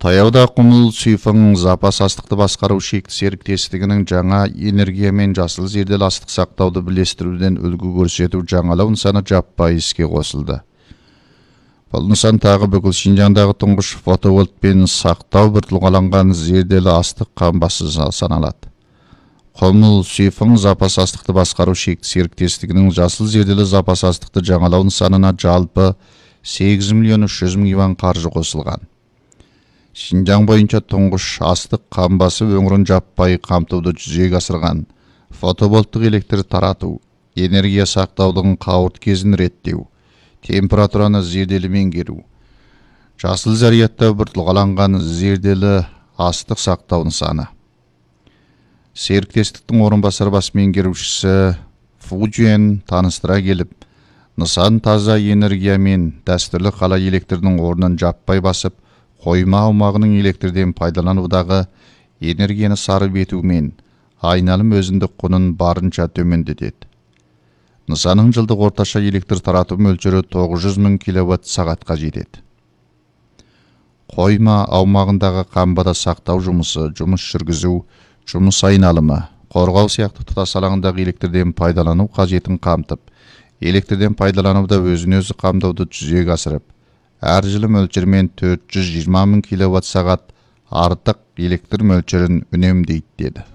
Таяуда Құмыл Сұйфың запас астықты басқару шекті серіктестігінің жаңа энергия мен жасыл зерделі астық сақтауды бірлестіруден үлгі көрсету жаңалау нысаны жаппай іске қосылды. Бұл нысан тағы бүкіл Шинжаңдағы тұңғыш фотовольтпен сақтау бір тұлғаланған зерделі астық қамбасы саналады. Құмыл Сұйфың запас астықты басқару шекті серіктестігінің жасыл зерделі запас астықты жаңалау нысанына жалпы 8.300.000 юан қаржы қосылған. Шинжаң бойынша тұңғыш астық қамбасы өңірін жаппай қамтуды жүзеге асырған, фотовольттық электр тарату, энергия сақтаудың қауырт кезін реттеу, температураны зерделі меңгеру, жасыл зарядта бір тұлғаланған зерделі астық сақтау нысаны. Серіктестіктің орынбасар бас меңгерушісі Фужен таныстыра келіп, нысан таза энергия мен дәстүрлі қала электрдің орнын жаппай басып, қойма аумағының электрден пайдаланудағы энергияны сарып етумен айналым өзіндік құнын барынша төмендетеді. Нысанның жылдық орташа электр тарату мөлшері 900.000 киловатт сағатқа жетеді. Қойма аумағындағы қамбада сақтау жұмысы, жұмыс жүргізу, жұмыс айналымы, қорғау сияқты тұтас алаңындағы электрден пайдалану қажетін қамтып, электрден пайдалануда өзін-өзі қамдауды жүзеге асырып, әр жылы мөлшермен 420.000 киловатт сағат артық электр мөлшерін үнемдейді деді.